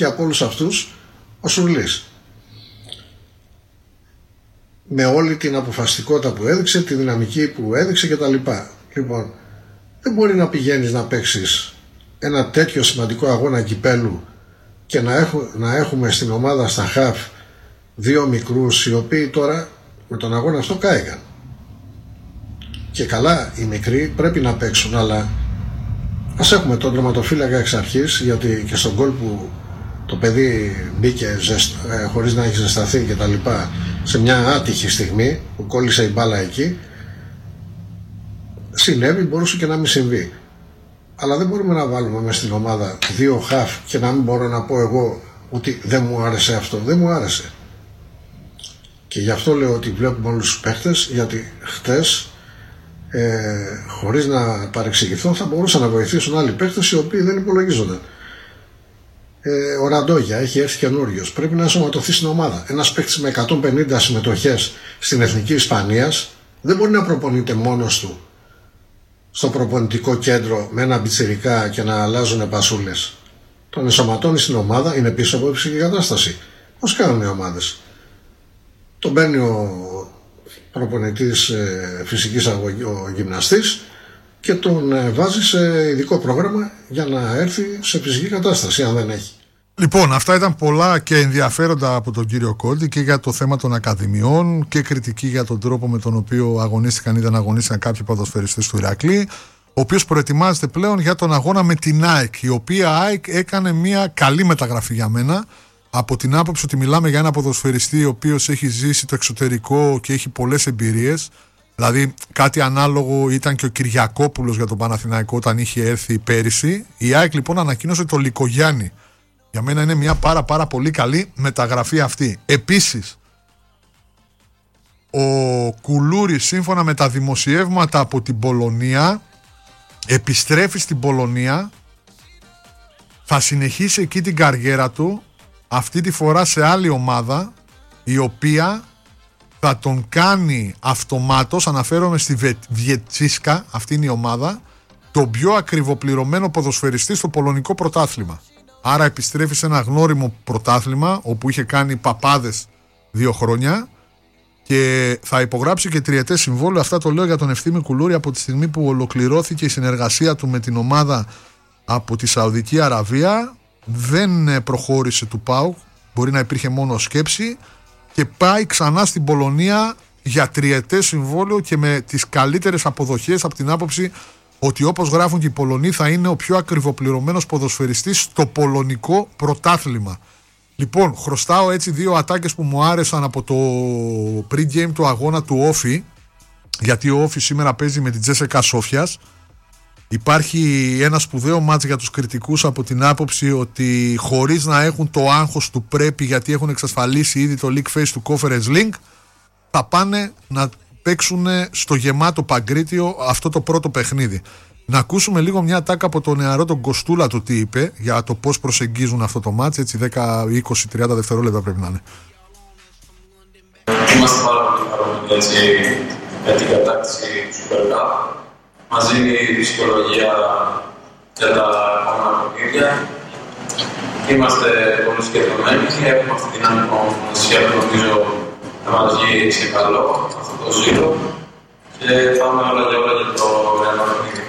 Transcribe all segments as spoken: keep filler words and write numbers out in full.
και από όλους αυτούς ο Σουρλής. Με όλη την αποφασιστικότητα που έδειξε, τη δυναμική που έδειξε κτλ. Λοιπόν, δεν μπορεί να πηγαίνεις να παίξεις ένα τέτοιο σημαντικό αγώνα κυπέλου και να, έχω, να έχουμε στην ομάδα στα χαφ δύο μικρούς οι οποίοι τώρα με τον αγώνα αυτό κάηκαν. Και καλά οι μικροί πρέπει να παίξουν, αλλά ας έχουμε τον τερματοφύλακα εξ αρχής, γιατί και στον γκολ που το παιδί μπήκε ζεσ, ε, χωρίς να έχει ζεσταθεί και τα λοιπά, σε μια άτυχη στιγμή που κόλλησε η μπάλα εκεί, συνέβη, μπορούσε και να μην συμβεί. Αλλά δεν μπορούμε να βάλουμε μες στην ομάδα δύο χαφ και να μην μπορώ να πω εγώ ότι δεν μου άρεσε αυτό. Δεν μου άρεσε. Και γι' αυτό λέω ότι βλέπουμε όλους τους παίχτες, γιατί χτες ε, χωρίς να παρεξηγηθώ θα μπορούσαν να βοηθήσουν άλλοι παίχτες οι οποίοι δεν υπολογίζονταν. Ε, ο Ραντόγια έχει έρθει καινούριος, πρέπει να ενσωματωθεί στην ομάδα. Ένας παίχτης με εκατόν πενήντα συμμετοχές στην Εθνική Ισπανίας δεν μπορεί να προπονείται μόνος του στο προπονητικό κέντρο με ένα μπιτσιρικά και να αλλάζουν πασούλες. Τον ενσωματώνει στην ομάδα, είναι πίσω από ψυχική κατάσταση. Πώς κάνουν οι ομάδες? Τον παίρνει ο προπονητής ε, φυσικής αγωγής, ο γυμναστής, και τον ε, βάζει σε ειδικό πρόγραμμα για να έρθει σε φυσική κατάσταση, αν δεν έχει. Λοιπόν, αυτά ήταν πολλά και ενδιαφέροντα από τον κύριο Κόντι και για το θέμα των ακαδημιών και κριτική για τον τρόπο με τον οποίο αγωνίστηκαν ή δεν αγωνίστηκαν κάποιοι ποδοσφαιριστές του Ηρακλή, ο οποίος προετοιμάζεται πλέον για τον αγώνα με την ΑΕΚ, η οποία ΑΕΚ έκανε μια καλή μεταγραφή για μένα, από την άποψη ότι μιλάμε για ένα ποδοσφαιριστή ο οποίος έχει ζήσει το εξωτερικό και έχει πολλές εμπειρίες. Δηλαδή κάτι ανάλογο ήταν και ο Κυριακόπουλος για τον Παναθηναϊκό όταν είχε έρθει πέρυσι. Η ΑΕΚ λοιπόν ανακοίνωσε το Λικογιάννη. Για μένα είναι μια πάρα πάρα πολύ καλή μεταγραφή αυτή. Επίσης, ο Κουλούρης σύμφωνα με τα δημοσιεύματα από την Πολωνία επιστρέφει στην Πολωνία, θα συνεχίσει εκεί την καριέρα του, αυτή τη φορά σε άλλη ομάδα, η οποία θα τον κάνει αυτομάτως, αναφέρομαι στη Βιετσίσκα, αυτή είναι η ομάδα, τον πιο ακριβοπληρωμένο ποδοσφαιριστή στο πολωνικό πρωτάθλημα. Άρα επιστρέφει σε ένα γνώριμο πρωτάθλημα όπου είχε κάνει παπάδες δύο χρόνια και θα υπογράψει και τριετές συμβόλαιο. Αυτά το λέω για τον Ευθύμη Κουλούρη από τη στιγμή που ολοκληρώθηκε η συνεργασία του με την ομάδα από τη Σαουδική Αραβία. Δεν προχώρησε του ΠΑΟΚ, μπορεί να υπήρχε μόνο σκέψη, και πάει ξανά στην Πολωνία για τριετές συμβόλαιο και με τις καλύτερες αποδοχές από την άποψη ότι, όπως γράφουν και οι Πολωνοί, θα είναι ο πιο ακριβοπληρωμένος ποδοσφαιριστής στο πολωνικό πρωτάθλημα. Λοιπόν, χρωστάω έτσι δύο ατάκες που μου άρεσαν από το pre-game του αγώνα του Όφη, γιατί ο Όφη σήμερα παίζει με την Τζέσεκα Σόφιας. Υπάρχει ένα σπουδαίο μάτς για τους κριτικούς από την άποψη ότι χωρίς να έχουν το άγχος του πρέπει, γιατί έχουν εξασφαλίσει ήδη το league face του Conference Link, θα πάνε να παίξουν στο γεμάτο Παγκρίτιο αυτό το πρώτο παιχνίδι. Να ακούσουμε λίγο μια τάκα από τον νεαρό τον Κοστούλα του τι είπε για το πώς προσεγγίζουν αυτό το μάτς, έτσι δέκα, είκοσι, τριάντα δευτερόλεπτα πρέπει να είναι. Είμαστε πάρα πολύ χαρούμενοι έτσι για την κατάκτηση του Super Cup. Μας δίνει δυσκολογία για τα επόμενα παιχνίδια. Είμαστε πολύ συγκεντρωμένοι και έχουμε αυτή την ανυπομονησία που νομίζω θα μας βγει σε καλό αυτό το ζήλο και θα είμαι όλα και όλα για το επόμενο παιχνίδι.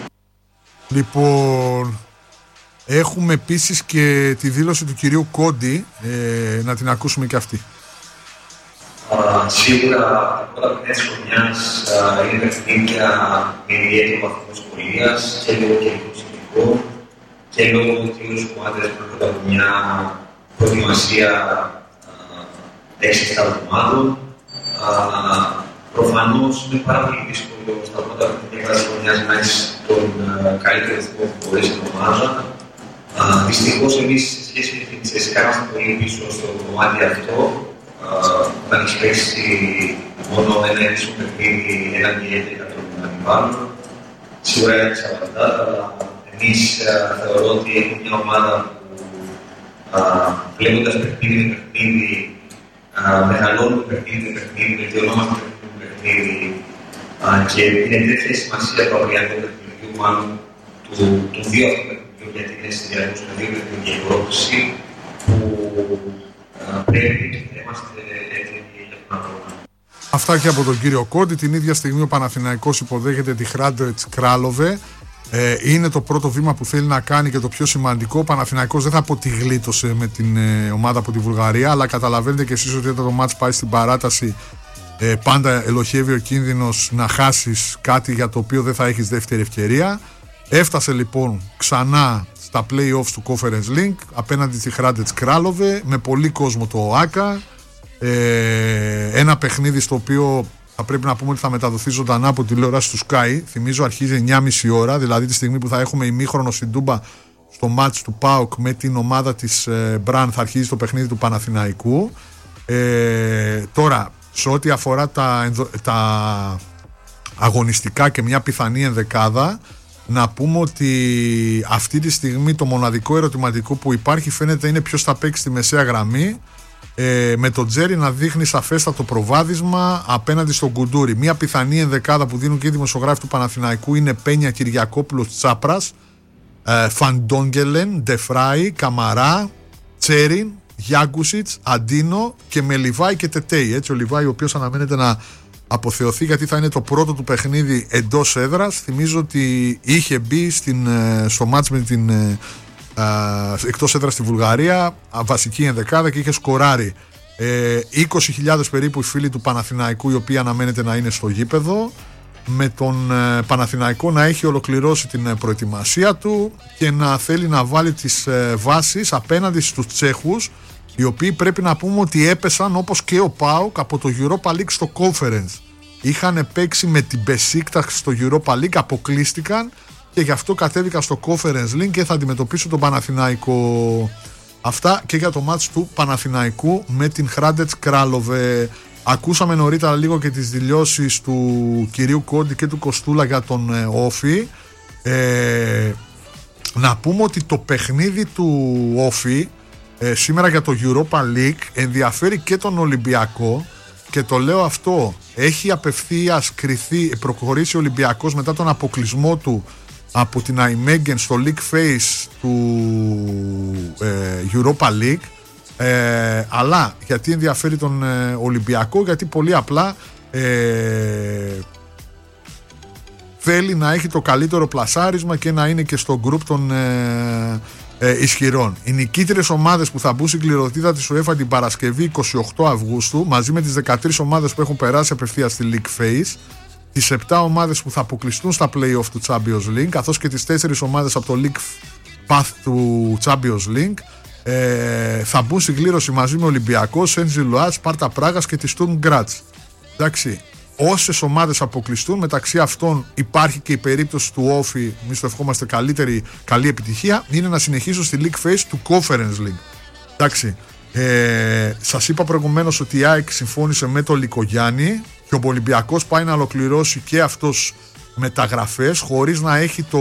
Λοιπόν, έχουμε επίσης και τη δήλωση του κυρίου Κόντι, ε, να την ακούσουμε και αυτή. Uh, σίγουρα τα πρώτα παιχνίδια της χρονιάς uh, είναι παιχνίδια με ιδιαίτερο βαθμό δυσκολίας και λόγω καιρικού ψηφικού και λόγω ότι όλες οι ομάδες έχουν από μια προετοιμασία έξι επτά εβδομάδων. Uh, προφανώς είναι πάρα πολύ δύσκολο στα πρώτα παιχνίδια της χρονιάς να έχεις τον uh, καλύτερο ρυθμό που μπορείς στην ομάδα. Uh, δυστυχώς εμείς σε σχέση με την Τσέσικα είμαστε πολύ πίσω στο κομμάτι αυτό. Όταν έχει παίξει μόνο ένα έντυπο παιχνίδι, έναν και έντεκα των αντιπάλων, σίγουρα είναι εξαρτάται, αλλά εμείς θεωρώ ότι έχουμε μια ομάδα που βλέποντας παιχνίδι με παιχνίδι, μεγαλώνουμε παιχνίδι με παιχνίδι, βελτιωνόμαστε παιχνίδι με παιχνίδι και είναι τέτοια σημασία του αυριανού παιχνιδιού, μάλλον του δύο αυτού παιχνιδιού, γιατί είναι συνδυασμός με δύο παιχνίδια και η πρόκληση, πρέπει και θα είμαστε έτοιμοι για τον αγώνα. Αυτά και από τον κύριο Κόντι. Την ίδια στιγμή ο Παναθηναϊκός υποδέχεται τη Hrádec Králové. Ε, είναι το πρώτο βήμα που θέλει να κάνει και το πιο σημαντικό. Ο Παναθηναϊκός δεν θα πω ότι γλίτωσε με την ε, ομάδα από τη Βουλγαρία, αλλά καταλαβαίνετε και εσείς ότι όταν το μάτς πάει στην παράταση, ε, πάντα ελοχεύει ο κίνδυνος να χάσεις κάτι για το οποίο δεν θα έχεις δεύτερη ευκαιρία. Έφτασε λοιπόν ξανά στα play-offs του Conference League απέναντι στη Hrádec Králové με πολύ κόσμο το ΟΑΚΑ. Ε, ένα παιχνίδι στο οποίο θα πρέπει να πούμε ότι θα μεταδοθεί ζωντανά από τηλεόραση του Sky. Θυμίζω αρχίζει εννιά και μισή ώρα, δηλαδή τη στιγμή που θα έχουμε ημίχρονο στην Τούμπα στο μάτς του ΠΑΟΚ με την ομάδα της ε, Μπραν, θα αρχίζει το παιχνίδι του Παναθηναϊκού. Ε, τώρα, σε ό,τι αφορά τα, ενδο, τα αγωνιστικά και μια πιθανή ενδεκάδα, να πούμε ότι αυτή τη στιγμή το μοναδικό ερωτηματικό που υπάρχει φαίνεται είναι ποιος θα παίξει στη μεσαία γραμμή, ε, με τον Τζέρι να δείχνει σαφέστατο προβάδισμα απέναντι στον Κουντούρι. Μια πιθανή ενδεκάδα που δίνουν και οι δημοσιογράφοι του Παναθηναϊκού είναι Πένια, Κυριακόπουλος, Τσάπρας, ε, Φαντόγγελεν, Ντεφράι, Καμαρά, Τσέριν, Γιάγκουσιτς, Αντίνο και με Λιβάη και Τετέι. Έτσι, ο Λιβάη, ο οποίος αναμένεται να αποθεωθεί γιατί θα είναι το πρώτο του παιχνίδι εντός έδρας. Θυμίζω ότι είχε μπει στην, στο μάτς με την εκτός έδρας στη Βουλγαρία, βασική ενδεκάδα, και είχε σκοράρει. ε, είκοσι χιλιάδες περίπου οι φίλοι του Παναθηναϊκού, οι οποίοι αναμένεται να είναι στο γήπεδο, με τον ε, Παναθηναϊκό να έχει ολοκληρώσει την ε, προετοιμασία του και να θέλει να βάλει τις ε, βάσεις απέναντι στους Τσέχους, οι οποίοι πρέπει να πούμε ότι έπεσαν όπως και ο ΠΑΟΚ από το Europa League στο Conference. Είχαν παίξει με την Besiktas στο Europa League, αποκλείστηκαν και γι' αυτό κατέβηκαν στο Conference League και θα αντιμετωπίσουν τον Παναθηναϊκό. Αυτά και για το μάτς του Παναθηναϊκού με την Hrádec Králové. Ακούσαμε νωρίτερα λίγο και τις δηλώσεις του κυρίου Κόντι και του Κοστούλα για τον ε, Όφη. Ε, να πούμε ότι το παιχνίδι του Όφη ε, σήμερα για το Europa League ενδιαφέρει και τον Ολυμπιακό, και το λέω αυτό, έχει απευθείας κριθεί, προχωρήσει ο Ολυμπιακός μετά τον αποκλεισμό του από την Αϊμέγγεν στο League Phase του ε, Europa League. Ε, αλλά γιατί ενδιαφέρει τον ε, Ολυμπιακό? Γιατί πολύ απλά ε, θέλει να έχει το καλύτερο πλασάρισμα και να είναι και στο γκρουπ των ε, ε, ισχυρών. Οι νικήτρες ομάδες που θα μπουν στην κληροτίδα της UEFA την Παρασκευή εικοστή όγδοη Αυγούστου, μαζί με τις δεκατρείς ομάδες που έχουν περάσει απευθείας στη League Phase, τις επτά ομάδες που θα αποκλειστούν στα play-off του Champions League, καθώς και τις τέσσερις ομάδες από το League Path του Champions League, ε, θα μπουν στην κλήρωση μαζί με Ολυμπιακό, Σέντζι Λουά, Σπάρτα Πράγας και τη Στουρμ Γκράτς. Εντάξει, όσες ομάδες αποκλειστούν, μεταξύ αυτών υπάρχει και η περίπτωση του Όφη, εμείς το ευχόμαστε καλύτερη, καλή επιτυχία, είναι να συνεχίσουν στη League Phase του Conference League. Εντάξει, ε, σας είπα προηγουμένως ότι η ΑΕΚ συμφώνησε με τον Λικογιάννη και ο Ολυμπιακός πάει να ολοκληρώσει και αυτός μεταγραφές χωρίς να έχει το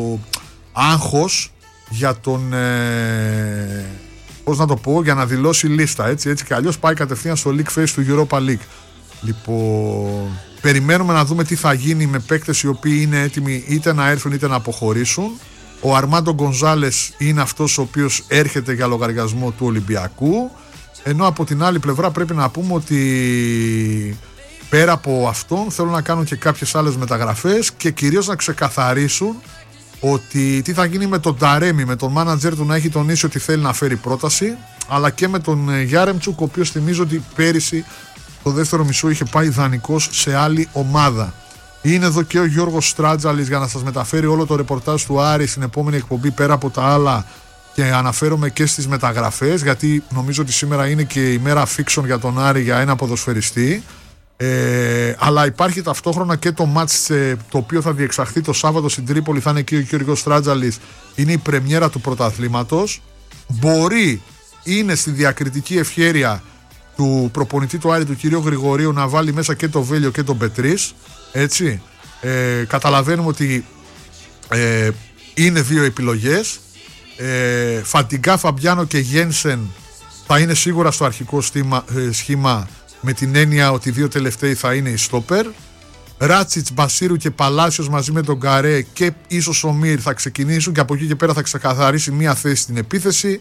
άγχος για τον ε, πώς να το πω, για να δηλώσει λίστα, έτσι, έτσι και αλλιώς πάει κατευθείαν στο League Phase του Europa League. Λοιπόν, περιμένουμε να δούμε τι θα γίνει με παίκτες οι οποίοι είναι έτοιμοι είτε να έρθουν είτε να αποχωρήσουν. Ο Αρμάντο Γκονζάλες είναι αυτός ο οποίος έρχεται για λογαριασμό του Ολυμπιακού, ενώ από την άλλη πλευρά πρέπει να πούμε ότι πέρα από αυτόν θέλουν να κάνουν και κάποιες άλλες μεταγραφές και κυρίως να ξεκαθαρίσουν ότι τι θα γίνει με τον Ταρέμι, με τον μάνατζερ του να έχει τονίσει ότι θέλει να φέρει πρόταση, αλλά και με τον Γιάρεμτσουκ, ο οποίος θυμίζω ότι πέρυσι το δεύτερο μισό είχε πάει δανεικός σε άλλη ομάδα. Είναι εδώ και ο Γιώργος Στράτζαλης για να σας μεταφέρει όλο το ρεπορτάζ του Άρη στην επόμενη εκπομπή, πέρα από τα άλλα, και αναφέρομαι και στις μεταγραφές, γιατί νομίζω ότι σήμερα είναι και η μέρα fiction για τον Άρη για ένα ποδοσφαιριστή. Ε, αλλά υπάρχει ταυτόχρονα και το μάτς ε, το οποίο θα διεξαχθεί το Σάββατο στην Τρίπολη, θα είναι και ο Γιώργος Στράτζαλης, είναι η πρεμιέρα του πρωταθλήματος. Μπορεί, είναι στη διακριτική ευχέρεια του προπονητή του Άρη, του κυρίου Γρηγορίου, να βάλει μέσα και το Βέλιο και τον Πετρίς, έτσι. Ε, καταλαβαίνουμε ότι ε, είναι δύο επιλογές. ε, Φαντιγκά, Φαμπιάνο και Γένσεν θα είναι σίγουρα στο αρχικό στήμα, ε, σχήμα, με την έννοια ότι οι δύο τελευταίοι θα είναι οι στόπερ. Ράτσιτς, Μπασίρου και Παλάσιος μαζί με τον Γκαρέ και ίσως ο Μύρ θα ξεκινήσουν και από εκεί και πέρα θα ξεκαθαρίσει μία θέση στην επίθεση.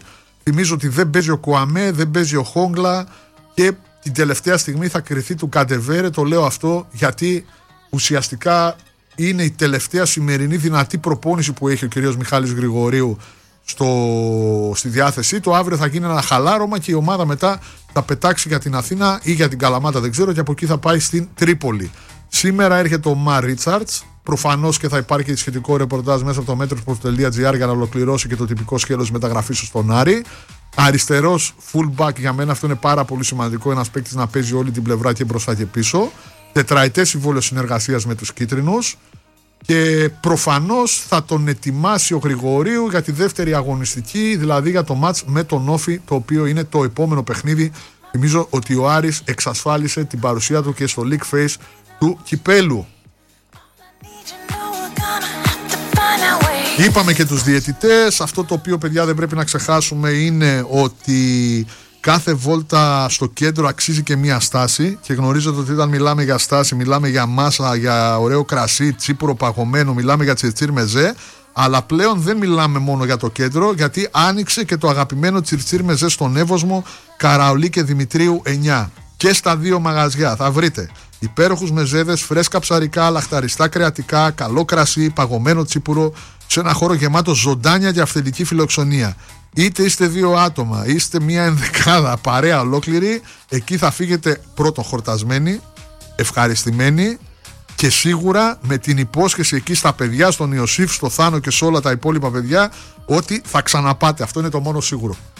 Θυμίζω ότι δεν παίζει ο Κουαμέ, δεν παίζει ο Χόγκλα και την τελευταία στιγμή θα κριθεί του Καντεβέρε. Το λέω αυτό γιατί ουσιαστικά είναι η τελευταία σημερινή δυνατή προπόνηση που έχει ο κ. Μιχάλης Γρηγορίου στο, στη διάθεσή του. Αύριο θα γίνει ένα χαλάρωμα και η ομάδα μετά θα πετάξει για την Αθήνα ή για την Καλαμάτα, δεν ξέρω, και από εκεί θα πάει στην Τρίπολη. Σήμερα έρχεται ο Μα Ρίτσαρτς. Προφανώς και θα υπάρχει και σχετικό ρεπορτάζ μέσα από το metrosport τελεία gr για να ολοκληρώσει και το τυπικό σκέλος μεταγραφής στον Άρη. Αριστερός fullback, για μένα αυτό είναι πάρα πολύ σημαντικό. Ένας παίκτης να παίζει όλη την πλευρά και μπροστά και πίσω. Τετραετές συμβόλαιο συνεργασίας με τους κίτρινους. Και προφανώς θα τον ετοιμάσει ο Γρηγορίου για τη δεύτερη αγωνιστική, δηλαδή για το μάτς με τον Όφη, το οποίο είναι το επόμενο παιχνίδι. Θυμίζω ότι ο Άρης εξασφάλισε την παρουσία του και στο League Face του κυπέλου. Είπαμε και τους διαιτητές. Αυτό το οποίο, παιδιά, δεν πρέπει να ξεχάσουμε είναι ότι κάθε βόλτα στο κέντρο αξίζει και μία στάση. Και γνωρίζετε ότι όταν μιλάμε για στάση, μιλάμε για μάσα, για ωραίο κρασί, τσίπουρο παγωμένο, μιλάμε για τσιρτσίρ μεζέ. Αλλά πλέον δεν μιλάμε μόνο για το κέντρο, γιατί άνοιξε και το αγαπημένο τσιρτσίρ μεζέ στον Εύωσμο, Καραολί και Δημητρίου εννιά. Και στα δύο μαγαζιά θα βρείτε υπέροχους μεζέδες, φρέσκα ψαρικά, λαχταριστά κρεατικά, καλό κρασί, παγωμένο τσίπουρο, σε ένα χώρο γεμάτο ζωντάνια και αυθεντική φιλοξενία. Είτε είστε δύο άτομα, είστε μια ενδεκάδα, παρέα ολόκληρη, εκεί θα φύγετε πρώτον χορτασμένοι, ευχαριστημένοι και σίγουρα με την υπόσχεση εκεί στα παιδιά, στον Ιωσήφ, στο Θάνο και σε όλα τα υπόλοιπα παιδιά, ότι θα ξαναπάτε. Αυτό είναι το μόνο σίγουρο.